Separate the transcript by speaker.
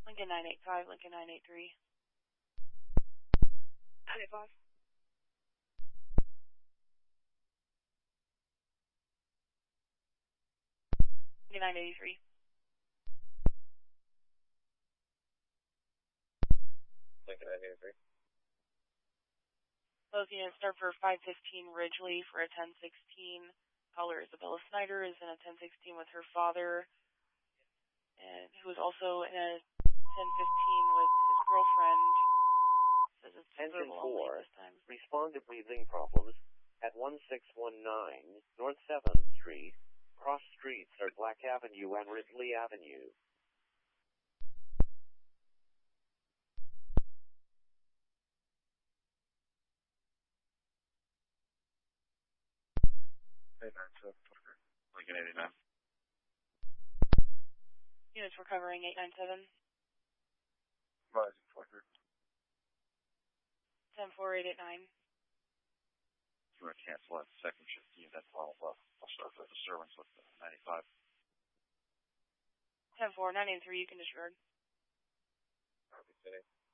Speaker 1: Lincoln 985, Lincoln 983. 985. Lincoln 983.
Speaker 2: Lincoln 983.
Speaker 1: Both units start for 515 Ridgely for a 1016. Caller Isabella Snyder is in a 1016 with her father, and who is also in a 1015 with his girlfriend. Says it's
Speaker 2: Engine
Speaker 1: verbal only
Speaker 2: 4,
Speaker 1: this time.
Speaker 2: respond to breathing problems at 1619 North 7th Street. Cross streets are Black Avenue and Ridley Avenue.
Speaker 3: Lincoln 89.
Speaker 1: Units recovering 897.
Speaker 3: Rising Flicker.
Speaker 1: 10889.
Speaker 3: You want to cancel that second shift unit, that's all left. I'll start with disturbance with the 95.
Speaker 1: 10983, you can disregard.
Speaker 2: Copy, City.